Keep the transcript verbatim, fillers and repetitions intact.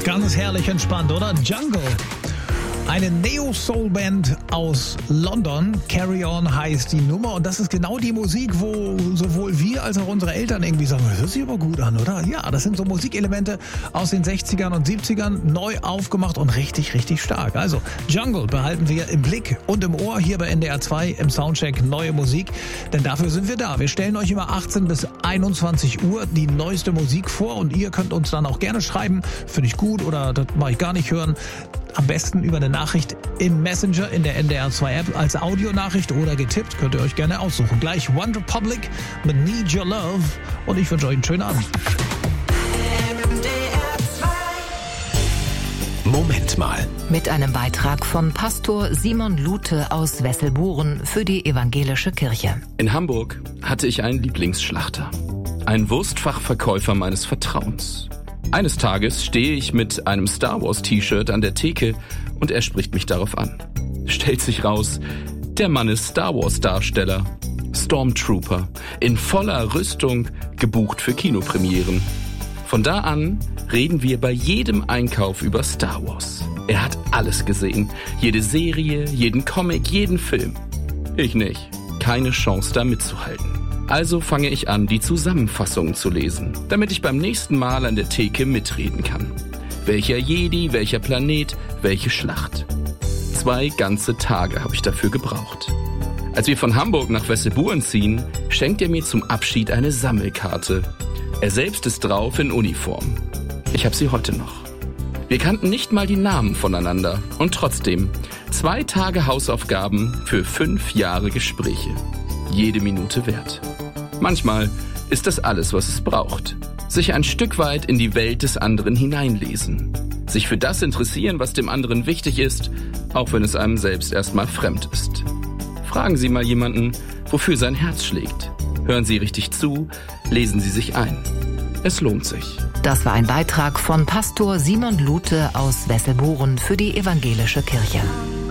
Ganz herrlich entspannt, oder? Jungle. Eine Neo-Soul-Band aus London. Carry On heißt die Nummer. Und das ist genau die Musik, wo sowohl wir als auch unsere Eltern irgendwie sagen, das hört sich aber gut an, oder? Ja, das sind so Musikelemente aus den sechzigern und siebzigern, neu aufgemacht und richtig, richtig stark. Also Jungle behalten wir im Blick und im Ohr hier bei N D R zwei im Soundcheck Neue Musik. Denn dafür sind wir da. Wir stellen euch immer achtzehn bis einundzwanzig Uhr die neueste Musik vor. Und ihr könnt uns dann auch gerne schreiben, finde ich gut oder das mache ich gar nicht hören. Am besten über eine Nachricht im Messenger in der N D R zwei App als Audionachricht oder getippt. Könnt ihr euch gerne aussuchen. Gleich One Republic mit Need Your Love. Und ich wünsche euch einen schönen Abend. Moment mal. Mit einem Beitrag von Pastor Simon Lute aus Wesselburen für die Evangelische Kirche. In Hamburg hatte ich einen Lieblingsschlachter. Einen Wurstfachverkäufer meines Vertrauens. Eines Tages stehe ich mit einem Star Wars T-Shirt an der Theke und er spricht mich darauf an. Stellt sich raus, der Mann ist Star Wars Darsteller, Stormtrooper, in voller Rüstung, gebucht für Kinopremieren. Von da an reden wir bei jedem Einkauf über Star Wars. Er hat alles gesehen, jede Serie, jeden Comic, jeden Film. Ich nicht, keine Chance da mitzuhalten. Also fange ich an, die Zusammenfassungen zu lesen, damit ich beim nächsten Mal an der Theke mitreden kann. Welcher Jedi, welcher Planet, welche Schlacht. Zwei ganze Tage habe ich dafür gebraucht. Als wir von Hamburg nach Wesselburen ziehen, schenkt er mir zum Abschied eine Sammelkarte. Er selbst ist drauf in Uniform. Ich habe sie heute noch. Wir kannten nicht mal die Namen voneinander und trotzdem zwei Tage Hausaufgaben für fünf Jahre Gespräche. Jede Minute wert. Manchmal ist das alles, was es braucht. Sich ein Stück weit in die Welt des anderen hineinlesen. Sich für das interessieren, was dem anderen wichtig ist, auch wenn es einem selbst erstmal fremd ist. Fragen Sie mal jemanden, wofür sein Herz schlägt. Hören Sie richtig zu, lesen Sie sich ein. Es lohnt sich. Das war ein Beitrag von Pastor Simon Lute aus Wesselburen für die Evangelische Kirche.